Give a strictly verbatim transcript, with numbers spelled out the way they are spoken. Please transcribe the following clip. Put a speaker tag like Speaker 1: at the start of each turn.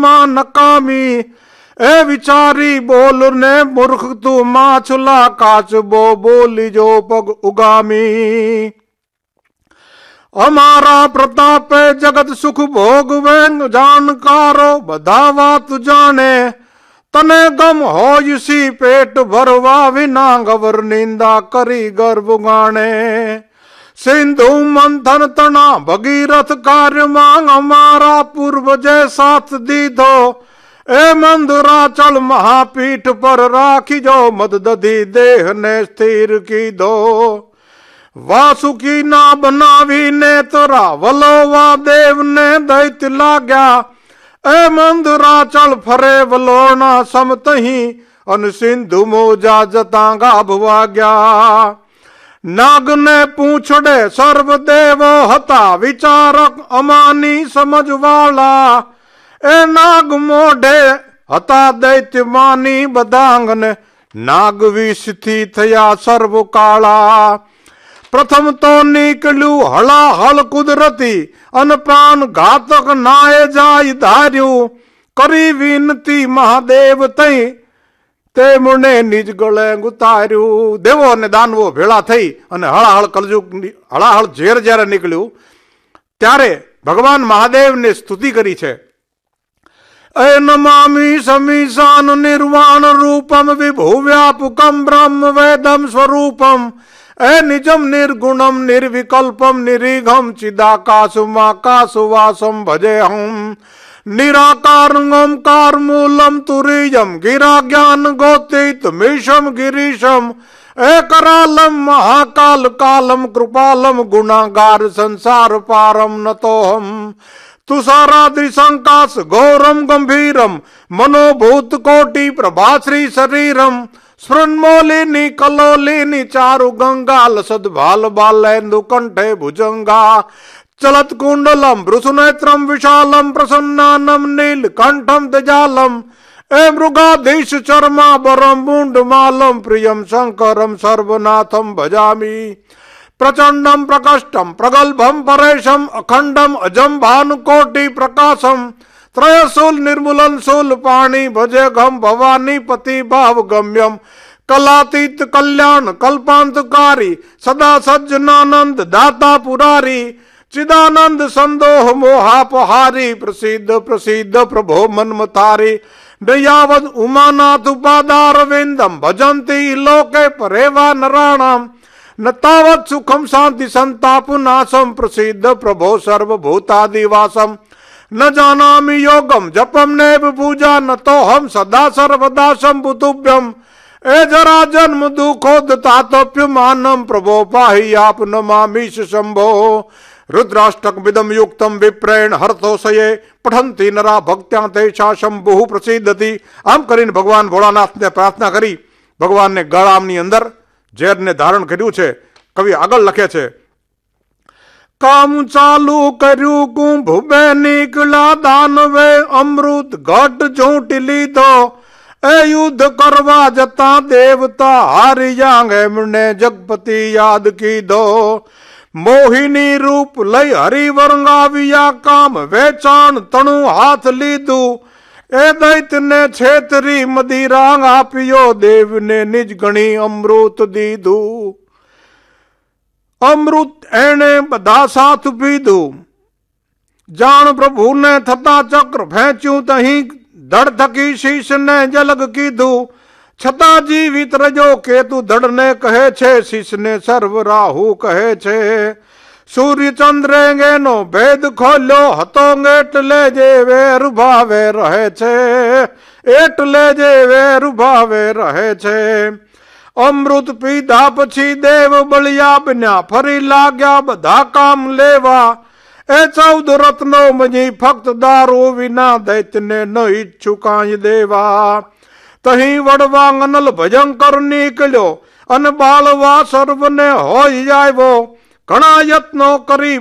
Speaker 1: માં નકામી એ વિચારી બોલ ને મૂર્ખ તું માછલા કાચબો બોલી જો પગ ઉગામી અમારા પ્રતાપે જગત સુખ ભોગવે જાણકારો બધા વાત જાણે તને ગમ હોય સી પેટ ભરવા વિના ગવર નિંદા કરી ગર્ભ ગાણે સિંધુ મંથન તણા ભગીરથ કાર્યમાં અમારા પૂર્વજે સાથ દીધો એ મંદરાચલ મહાપીઠ પર રાખીજો મદદધી દેહને સ્થિર કીધો વાસુકી ના બનાવીને તરા વલોવા દેવને દૈત્ય લાગ્યા એ મંદરાચલ ફરે વલોણા સમતહી અન સિંધુ મોજા જતા ગાભ વાગ્યા નાગને પૂંછડે સર્વદેવો હતા વિચારક અમાની સમજવાળા એ નાગ મોઢે હતા દૈત્યમાની બધાંગને નાગ વિષથી થયા સર્વ કાળા પ્રથમ તો નીકળ્યું હળાહળ કુદરતી અને પ્રાણ ઘાતક નાએ જાય ધાર્યું કરી વિનતી મહાદેવ તઈ તેમણે નિજ ગળે ઉતાર્યું દેવો અને દાનવો ભેળા થઈ અને હળાહળ કલયુગ હળાહળ ઝેર જ્યારે નીકળ્યું ત્યારે ભગવાન મહાદેવને સ્તુતિ કરી છે એ નમામી સમીશાન નિર્વાણ રૂપમ વિભુ વ્યાપકમ બ્રહ્મ વેદમ સ્વરૂપમ એ નિજમ નિર્ગુણમ નિર્વિકલ્પમ નિરીઘમ ચિદાકાશુમાકાશુવાસમ ભજેહમ નિરાકારમ ઓમકાર મૂલમ તુરીયમ ગિરા જ્ઞાન ગોતિત મીશમ ગિરીશમ એ કરાલમ મહાકાલ કાલમ કૃપાલમ ગુણાગાર સંસાર પારમ નતોહમ તુષારાદ્રિશંકાશ ઘોરમ ગંભીરમ મનોભૂત કોટિ પ્રભાશ્રી શરીરમ સ્ફૃન્મોલિની કલોલિની ચારુ ગંગા લસદ ભાલ બાલેન્દુ કંઠે ભુજંગા ચલત કુંડલમ વૃષનેત્રમ વિશાલમ પ્રસન્નાનમ નીલ કંઠમ તેજાલમ એ મૃગાધીશ ચર્માબરમ મુંડમાલમ પ્રિયમ શંકરમ સર્વનાથમ ભજામી પ્રચંડમ પ્રકષ્ટમ પ્રગલ્ભમ પરેશમ અખંડમ અજમ ભાનુકોટિ પ્રકાશમ ત્રયશૂલ નિર્મૂલન શૂલ પાણી ભજે ઘમ ભવાની પતિ ભાવ ગમ્યમ કલાતીત કલ્યાણ કલ્પાંતકારી સદા સજ્જનાનંદ દાતા પુરારી ચિદાનંદ સંદોહ મોહાપહારી પ્રસિદ્ધ પ્રસિદ્ધ પ્રભો મન્મથારી દયાવદ ઉમાનાથ ઉપાદાર વિંદમ ભજંતી લોકે પરેવા નરાણામ નતાવત સુખમ શાંતિ સંતાપ નાશમ પ્રસિદ્ધ પ્રભો સર્વભૂતાદિવાસમ ન જાનામિ યોગમ જપમ નેવ પૂજા ન તો હમ સદા સર્વદા શંભુતુભ્યમ એ જરા જન્મ દુઃખોદ તાતપ્ય માનમ પ્રભો પાહી આપ નમામીશ શંભો રુદ્રાષ્ટક વિદમ યુક્તમ વિપ્રેણ હર્થોસયે પઠંતી નરા ભક્ત્યા તેષા શંભુ પ્રસિદ્ધતી આમ કરીને ભગવાન ભોળાનાથને પ્રાર્થના કરી ભગવાનને ગળામની અંદર ઝેરને ધારણ કર્યું છે. કવિ આગળ લખે છે કામ ચાલુ કર્યું કુંભ બે નીકળ્યા દાનવે અમૃત ઘટ ઝૂંટી લીધો એ યુદ્ધ કરવા જતા દેવતા હાર્યા એમણે જગપતિ યાદ કીધો મોહિની રૂપ લઈ હરિવરંગાવ્યા કામ વેચાણ તણું હાથ લીધું એ દૈત્યને છેતરી મદિરા આપ્યો દેવને નિજ ગણી અમૃત દીધું અમૃત એને બધા સાથ પીધું જાણ પ્રભુને થતા ચક્ર ફેંચ્યું તહીં ધડ થકી શીશને જલગ કીધું છતાં જીવિત રજો કેતુ ધડને કહે છે શીશને સર્વ રાહુ કહે છે સૂર્યચંદ્રે એનો ભેદ ખોલ્યો હતો એટલે જે વેર ભાવે રહે છે એટલે જે વેર ભાવે રહે છે અમૃત પીધા પછી દેવ બળિયા બન્યા ફરી લાગ્યા બધા કામ લેવા એ ચૌદ રત્નો મજી ફક્ત દારૂ વિના દૈત્યને ન ઈચ્છું કાંઈ દેવા તહીં વડવા અનલ ભયંકર નીકળ્યો અને બાળવા સર્વને હોય આવ્યો ઘણા યત્નો કરી